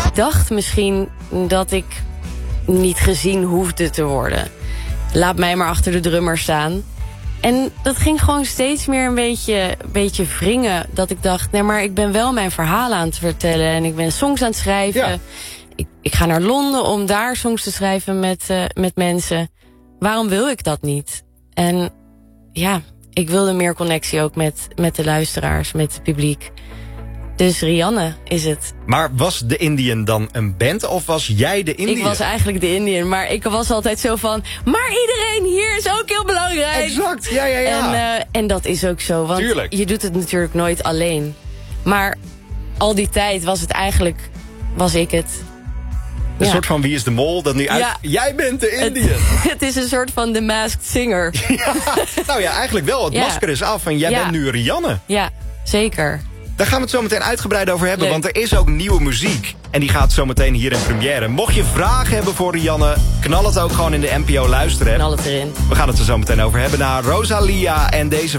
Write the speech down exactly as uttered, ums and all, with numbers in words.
dacht misschien dat ik niet gezien hoefde te worden. Laat mij maar achter de drummer staan. En dat ging gewoon steeds meer een beetje, beetje wringen. Dat ik dacht, nee, maar ik ben wel mijn verhalen aan het vertellen. En ik ben songs aan het schrijven. Ja. Ik, ik ga naar Londen om daar songs te schrijven met, uh, met mensen. Waarom wil ik dat niet? En ja, ik wilde meer connectie ook met, met de luisteraars, met het publiek. Dus Rianne is het. Maar was The Indian dan een band of was jij de Indian? Ik was eigenlijk de Indian, maar ik was altijd zo van... maar iedereen hier is ook heel belangrijk. Exact, ja, ja, ja. En, uh, en dat is ook zo, want Tuurlijk. Je doet het natuurlijk nooit alleen. Maar al die tijd was het eigenlijk... was ik het. Een Ja. soort van Wie is de Mol, dat nu uit... Ja. Jij bent de Indian. Het, het is een soort van The Masked Singer. Ja, nou ja, eigenlijk wel. Het Ja. masker is af en jij Ja. bent nu Rianne. Ja, zeker. Daar gaan we het zo meteen uitgebreid over hebben, Leuk. want er is ook nieuwe muziek. En die gaat zo meteen hier in première. Mocht je vragen hebben voor Rianne, knal het ook gewoon in de N P O luisteren. Knal het erin. We gaan het er zo meteen over hebben naar Rosalia en deze